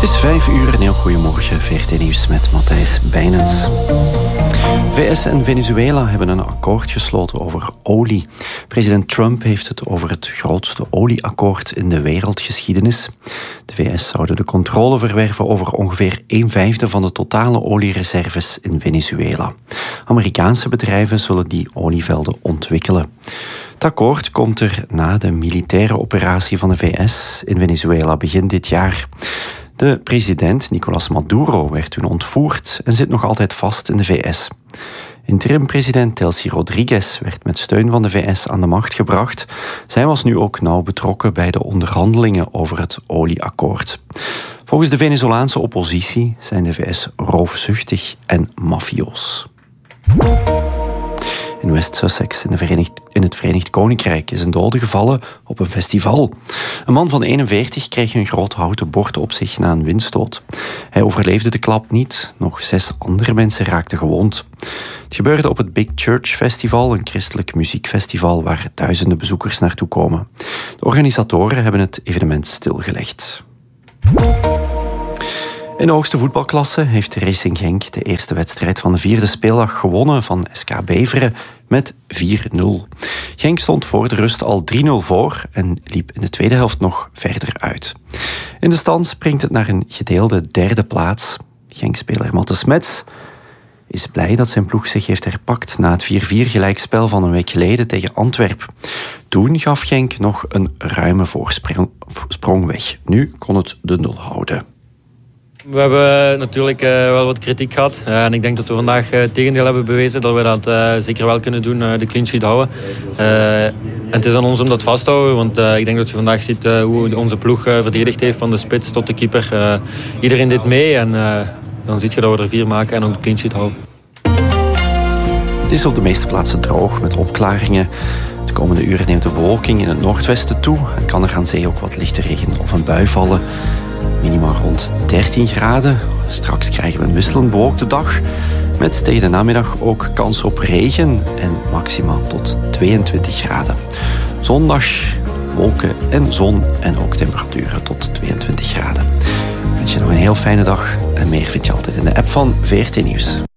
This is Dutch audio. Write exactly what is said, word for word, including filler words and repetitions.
is vijf uur, een heel goedemorgen. V R T Nieuws met Matthijs Bijnens. V S en Venezuela hebben een akkoord gesloten over olie. President Trump heeft het over het grootste olieakkoord in de wereldgeschiedenis. De V S zouden de controle verwerven over ongeveer een vijfde van de totale oliereserves in Venezuela. Amerikaanse bedrijven zullen die olievelden ontwikkelen. Het akkoord komt er na de militaire operatie van de V S in Venezuela begin dit jaar. De president, Nicolás Maduro, werd toen ontvoerd en zit nog altijd vast in de V S. Interim-president Delcy Rodriguez werd met steun van de V S aan de macht gebracht. Zij was nu ook nauw betrokken bij de onderhandelingen over het olieakkoord. Volgens de Venezolaanse oppositie zijn de V S roofzuchtig en mafioos. In West Sussex in, de Verenigd, in het Verenigd Koninkrijk is een dode gevallen op een festival. Een man van eenenveertig kreeg een groot houten bord op zich na een windstoot. Hij overleefde de klap niet. Nog zes andere mensen raakten gewond. Het gebeurde op het Big Church Festival, een christelijk muziekfestival waar duizenden bezoekers naartoe komen. De organisatoren hebben het evenement stilgelegd. In de hoogste voetbalklasse heeft Racing Genk de eerste wedstrijd van de vierde speeldag gewonnen van S K Beveren met vier nul. Genk stond voor de rust al drie nul voor en liep in de tweede helft nog verder uit. In de stand springt het naar een gedeelde derde plaats. Genk-speler Matte Smets is blij dat zijn ploeg zich heeft herpakt na het vier vier gelijkspel van een week geleden tegen Antwerpen. Toen gaf Genk nog een ruime voorsprong weg. Nu kon het de nul houden. We hebben natuurlijk uh, wel wat kritiek gehad. Uh, en ik denk dat we vandaag uh, het tegendeel hebben bewezen. Dat we dat uh, zeker wel kunnen doen, uh, de clean sheet houden. Uh, en het is aan ons om dat vast te houden. Want uh, ik denk dat je vandaag ziet uh, hoe onze ploeg uh, verdedigd heeft. Van de spits tot de keeper. Uh, iedereen deed mee. En uh, dan zie je dat we er vier maken en ook de clean sheet houden. Het is op de meeste plaatsen droog met opklaringen. De komende uren neemt de bewolking in het noordwesten toe. En kan er aan zee ook wat lichte regen of een bui vallen. Minimaal rond dertien graden. Straks krijgen we een wisselend bewolkte dag. Met tegen de namiddag ook kans op regen. En maximaal tot tweeëntwintig graden. Zondag wolken en zon. En ook temperaturen tot tweeëntwintig graden. Ik wens je nog een heel fijne dag. En meer vind je altijd in de app van V R T Nieuws.